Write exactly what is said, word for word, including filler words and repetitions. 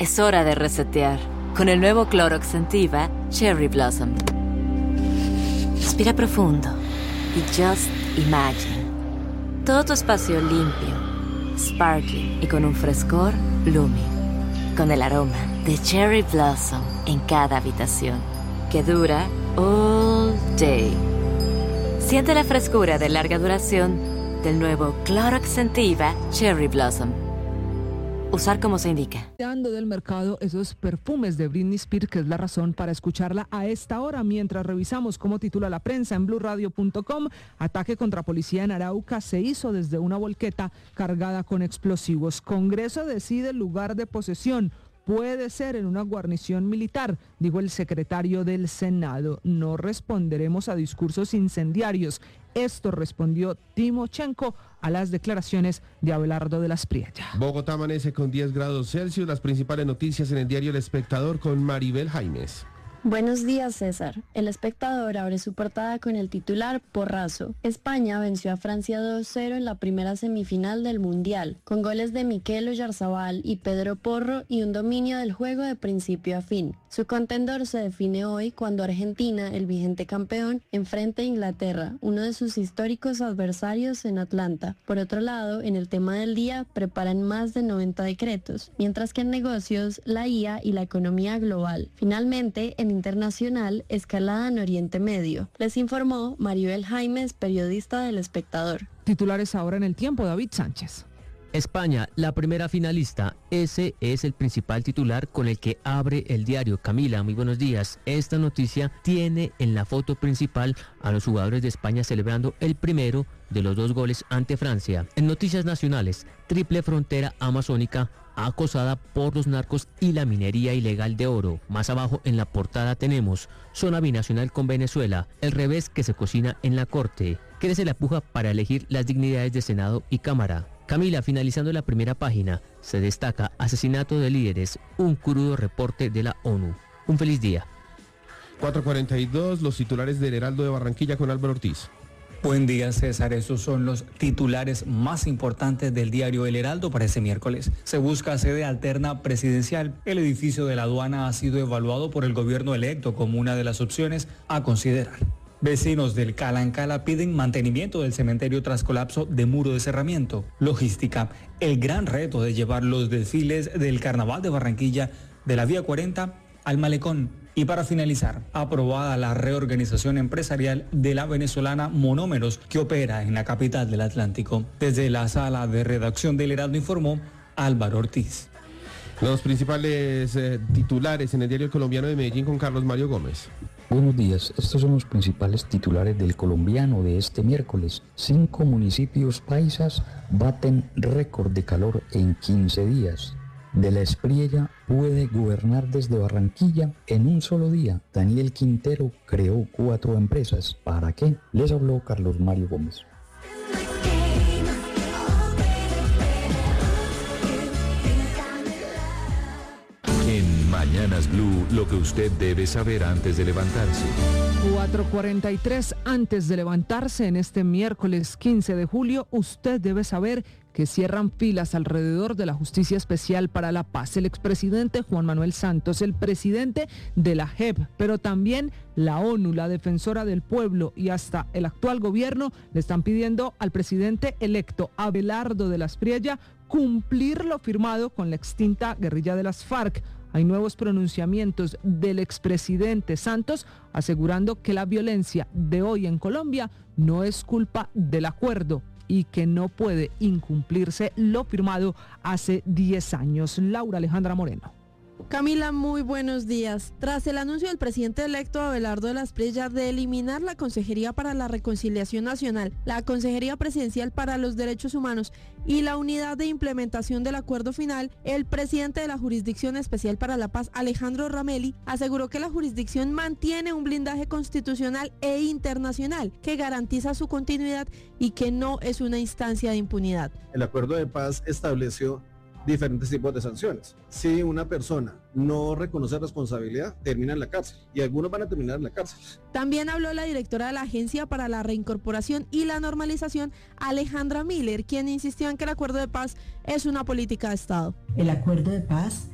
Es hora de resetear con el nuevo Clorox Scentiva Cherry Blossom. Respira profundo y just imagine. Todo tu espacio limpio, sparkling y con un frescor blooming. Con el aroma de Cherry Blossom en cada habitación, que dura all day. Siente la frescura de larga duración del nuevo Clorox Scentiva Cherry Blossom. Usar como se indica. Del mercado esos perfumes de Britney Spears, que es la razón para escucharla a esta hora, mientras revisamos cómo titula la prensa en blue radio punto com. Ataque contra policía en Arauca se hizo desde una volqueta cargada con explosivos. Congreso decide el lugar de posesión. Puede ser en una guarnición militar, dijo el secretario del Senado. No responderemos a discursos incendiarios. Esto respondió Timochenko a las declaraciones de Abelardo de la Espriella. Bogotá amanece con diez grados Celsius. Las principales noticias en el diario El Espectador con Maribel Jaimes. Buenos días, César. El Espectador abre su portada con el titular Porrazo. España venció a Francia dos cero en la primera semifinal del Mundial, con goles de Mikel Oyarzabal y Pedro Porro y un dominio del juego de principio a fin. Su contendor se define hoy cuando Argentina, el vigente campeón, enfrenta a Inglaterra, uno de sus históricos adversarios en Atlanta. Por otro lado, en el tema del día, preparan más de noventa decretos, mientras que en negocios, la I A y la economía global. Finalmente, en internacional, escalada en Oriente Medio. Les informó Maribel Jaimes, periodista del Espectador. Titulares ahora en El Tiempo, David Sánchez. España, la primera finalista. Ese es el principal titular con el que abre el diario. Camila, muy buenos días. Esta noticia tiene en la foto principal a los jugadores de España celebrando el primero de los dos goles ante Francia. En noticias nacionales, triple frontera amazónica acosada por los narcos y la minería ilegal de oro. Más abajo en la portada tenemos zona binacional con Venezuela, el revés que se cocina en la corte. Crece la puja para elegir las dignidades de Senado y Cámara. Camila, finalizando la primera página, se destaca asesinato de líderes, un crudo reporte de la ONU. Un feliz día. cuatro cuarenta y dos, los titulares del Heraldo de Barranquilla con Álvaro Ortiz. Buen día, César. Estos son los titulares más importantes del diario El Heraldo para este miércoles. Se busca sede alterna presidencial. El edificio de la aduana ha sido evaluado por el gobierno electo como una de las opciones a considerar. Vecinos del Calancala piden mantenimiento del cementerio tras colapso de muro de cerramiento. Logística, el gran reto de llevar los desfiles del Carnaval de Barranquilla de la Vía cuarenta al Malecón. Y para finalizar, aprobada la reorganización empresarial de la venezolana Monómeros, que opera en la capital del Atlántico. Desde la sala de redacción del Heraldo informó Álvaro Ortiz. Los principales eh, titulares en el diario Colombiano de Medellín con Carlos Mario Gómez. Buenos días, estos son los principales titulares del Colombiano de este miércoles. Cinco municipios paisas baten récord de calor en quince días. De la Espriella puede gobernar desde Barranquilla en un solo día. Daniel Quintero creó cuatro empresas. ¿Para qué? Les habló Carlos Mario Gómez. En Mañanas Blue, lo que usted debe saber antes de levantarse. cuatro cuarenta y tres, antes de levantarse en este miércoles quince de julio, usted debe saber que cierran filas alrededor de la Justicia Especial para la Paz. El expresidente Juan Manuel Santos, el presidente de la J E P, pero también la ONU, la Defensora del Pueblo y hasta el actual gobierno le están pidiendo al presidente electo Abelardo de la Espriella cumplir lo firmado con la extinta guerrilla de las FARC. Hay nuevos pronunciamientos del expresidente Santos asegurando que la violencia de hoy en Colombia no es culpa del acuerdo y que no puede incumplirse lo firmado hace diez años. Laura Alejandra Moreno. Camila, muy buenos días. Tras el anuncio del presidente electo Abelardo de la Espriella de eliminar la Consejería para la Reconciliación Nacional, la Consejería Presidencial para los Derechos Humanos y la Unidad de Implementación del Acuerdo Final, el presidente de la Jurisdicción Especial para la Paz, Alejandro Ramelli, aseguró que la jurisdicción mantiene un blindaje constitucional e internacional que garantiza su continuidad y que no es una instancia de impunidad. El Acuerdo de Paz estableció diferentes tipos de sanciones. Si una persona no reconoce responsabilidad, termina en la cárcel y algunos van a terminar en la cárcel. También habló la directora de la Agencia para la Reincorporación y la Normalización, Alejandra Miller, quien insistió en que el acuerdo de paz es una política de Estado. El acuerdo de paz